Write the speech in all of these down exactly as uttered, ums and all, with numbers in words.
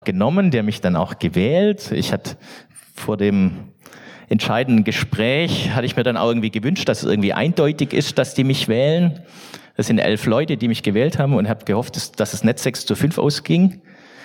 genommen, der mich dann auch gewählt. Ich hatte vor dem entscheidenden Gespräch, hatte ich mir dann auch irgendwie gewünscht, dass es irgendwie eindeutig ist, dass die mich wählen. Das sind elf Leute, die mich gewählt haben und habe gehofft, dass, dass es nicht sechs zu fünf ausging.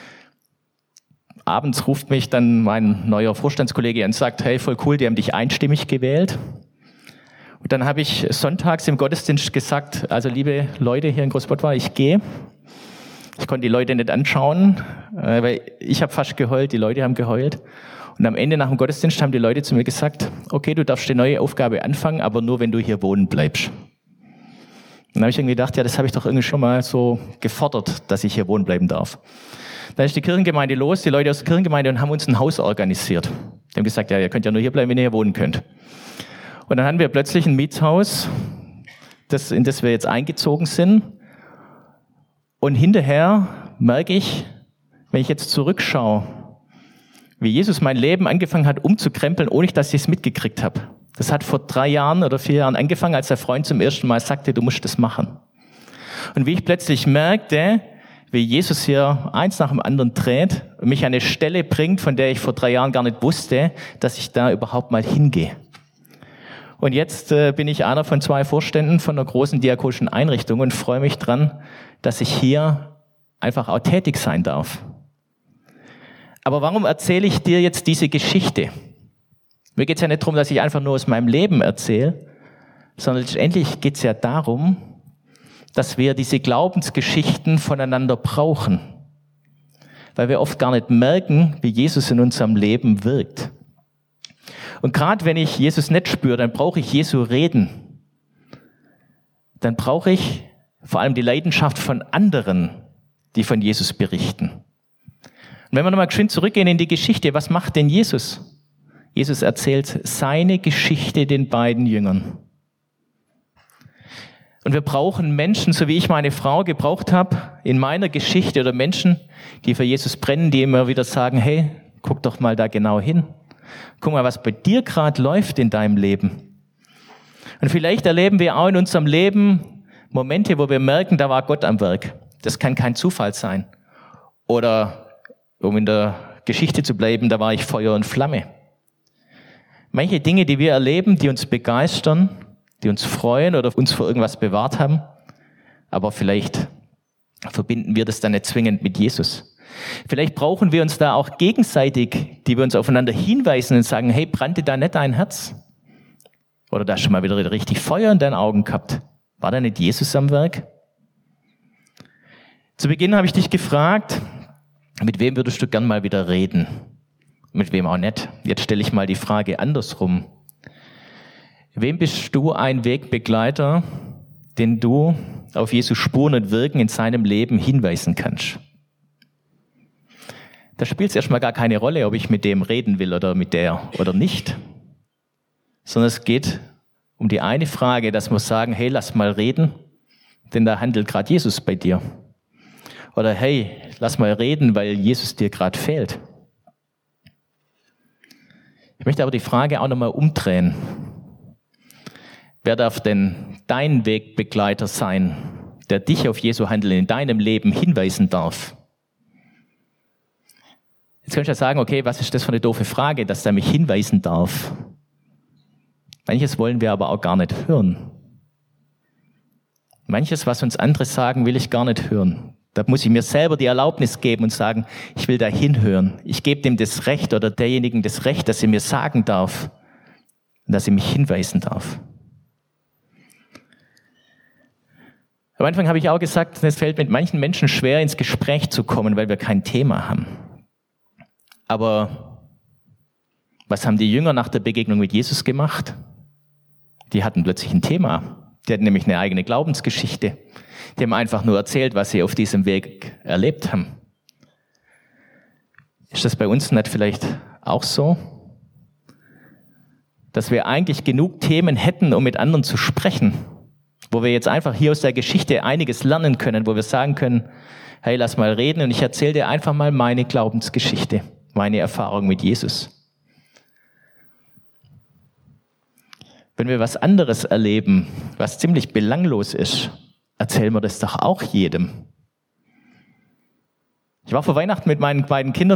Abends ruft mich dann mein neuer Vorstandskollege an und sagt, hey, voll cool, die haben dich einstimmig gewählt. Und dann habe ich sonntags im Gottesdienst gesagt, also liebe Leute hier in Großbottwar, ich gehe. Ich konnte die Leute nicht anschauen, weil ich habe fast geheult, die Leute haben geheult. Und am Ende nach dem Gottesdienst haben die Leute zu mir gesagt, okay, du darfst die neue Aufgabe anfangen, aber nur, wenn du hier wohnen bleibst. Dann habe ich irgendwie gedacht, ja, das habe ich doch irgendwie schon mal so gefordert, dass ich hier wohnen bleiben darf. Dann ist die Kirchengemeinde los, die Leute aus der Kirchengemeinde, und haben uns ein Haus organisiert. Die haben gesagt, ja, ihr könnt ja nur hier bleiben, wenn ihr hier wohnen könnt. Und dann haben wir plötzlich ein Mietshaus, das, in das wir jetzt eingezogen sind. Und hinterher merke ich, wenn ich jetzt zurückschaue, wie Jesus mein Leben angefangen hat umzukrempeln, ohne dass ich es mitgekriegt habe. Das hat vor drei Jahren oder vier Jahren angefangen, als der Freund zum ersten Mal sagte, du musst das machen. Und wie ich plötzlich merkte, wie Jesus hier eins nach dem anderen dreht und mich an eine Stelle bringt, von der ich vor drei Jahren gar nicht wusste, dass ich da überhaupt mal hingehe. Und jetzt äh, bin ich einer von zwei Vorständen von einer großen diakonischen Einrichtung und freue mich dran, dass ich hier einfach auch tätig sein darf. Aber warum erzähle ich dir jetzt diese Geschichte? Mir geht es ja nicht darum, dass ich einfach nur aus meinem Leben erzähle, sondern letztendlich geht es ja darum, dass wir diese Glaubensgeschichten voneinander brauchen. Weil wir oft gar nicht merken, wie Jesus in unserem Leben wirkt. Und gerade wenn ich Jesus nicht spüre, dann brauche ich Jesu Reden. Dann brauche ich vor allem die Leidenschaft von anderen, die von Jesus berichten. Und wenn wir nochmal geschwind zurückgehen in die Geschichte, was macht denn Jesus? Jesus erzählt seine Geschichte den beiden Jüngern. Und wir brauchen Menschen, so wie ich meine Frau gebraucht habe, in meiner Geschichte, oder Menschen, die für Jesus brennen, die immer wieder sagen, hey, guck doch mal da genau hin. Guck mal, was bei dir gerade läuft in deinem Leben. Und vielleicht erleben wir auch in unserem Leben Momente, wo wir merken, da war Gott am Werk. Das kann kein Zufall sein. Oder, um in der Geschichte zu bleiben, da war ich Feuer und Flamme. Manche Dinge, die wir erleben, die uns begeistern, die uns freuen oder uns vor irgendwas bewahrt haben, aber vielleicht verbinden wir das dann nicht zwingend mit Jesus. Vielleicht brauchen wir uns da auch gegenseitig, die wir uns aufeinander hinweisen und sagen, hey, brannte da nicht dein Herz? Oder da hast du mal wieder richtig Feuer in deinen Augen gehabt? War da nicht Jesus am Werk? Zu Beginn habe ich dich gefragt, mit wem würdest du gern mal wieder reden? Mit wem auch nicht? Jetzt stelle ich mal die Frage andersrum. Wem bist du ein Wegbegleiter, den du auf Jesu Spuren und Wirken in seinem Leben hinweisen kannst? Da spielt es erstmal gar keine Rolle, ob ich mit dem reden will oder mit der oder nicht. Sondern es geht um die eine Frage, dass wir sagen, hey, lass mal reden, denn da handelt gerade Jesus bei dir. Oder hey, lass mal reden, weil Jesus dir gerade fehlt. Ich möchte aber die Frage auch nochmal umdrehen. Wer darf denn dein Wegbegleiter sein, der dich auf Jesu Handeln in deinem Leben hinweisen darf? Jetzt könntest du ja sagen, okay, was ist das für eine doofe Frage, dass der mich hinweisen darf? Manches wollen wir aber auch gar nicht hören. Manches, was uns andere sagen, will ich gar nicht hören. Da muss ich mir selber die Erlaubnis geben und sagen, ich will da hinhören. Ich gebe dem das Recht oder derjenigen das Recht, dass sie mir sagen darf und dass sie mich hinweisen darf. Am Anfang habe ich auch gesagt, es fällt mit manchen Menschen schwer, ins Gespräch zu kommen, weil wir kein Thema haben. Aber was haben die Jünger nach der Begegnung mit Jesus gemacht? Die hatten plötzlich ein Thema. Die hatten nämlich eine eigene Glaubensgeschichte. Die haben einfach nur erzählt, was sie auf diesem Weg erlebt haben. Ist das bei uns nicht vielleicht auch so? Dass wir eigentlich genug Themen hätten, um mit anderen zu sprechen, wo wir jetzt einfach hier aus der Geschichte einiges lernen können, wo wir sagen können, hey, lass mal reden und ich erzähle dir einfach mal meine Glaubensgeschichte, meine Erfahrung mit Jesus. Wenn wir was anderes erleben, was ziemlich belanglos ist, erzählen wir das doch auch jedem. Ich war vor Weihnachten mit meinen beiden Kindern